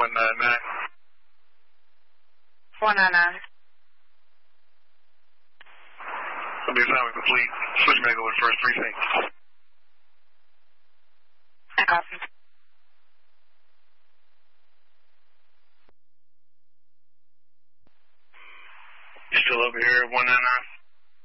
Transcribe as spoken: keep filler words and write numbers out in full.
one nine nine. one nine nine. It'll be assignment complete. Switch back over to first precinct. I copy. You still over here at one nine nine?